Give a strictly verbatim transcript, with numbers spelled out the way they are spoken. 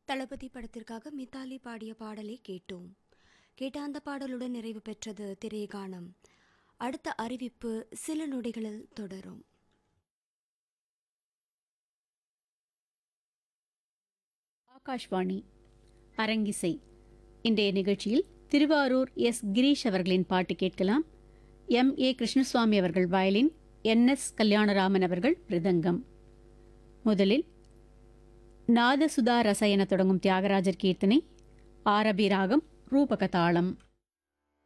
தளபதி படத்திற்காக மித்தாலி பாடிய பாடலை கேட்டோம். கேட்ட அந்த பாடலுடன் நிறைவு பெற்றது திரைகானம். அடுத்த அறிவிப்பு சில நொடிகளில் தொடரும். ஆகாஷ்வாணி அரங்கிசை. இன்றைய நிகழ்ச்சியில் திருவாரூர் எஸ் கிரீஷ் அவர்களின் பாட்டு கேட்கலாம். எம் ஏ கிருஷ்ணசுவாமி அவர்கள் வயலின், என் எஸ் கல்யாணராமன் அவர்கள் மிருதங்கம். முதலில் நாதசுதா ரச என தொடங்கும் தியாகராஜர் கீர்த்தனை, ஆரபி ராகம், ரூபக தாளம்.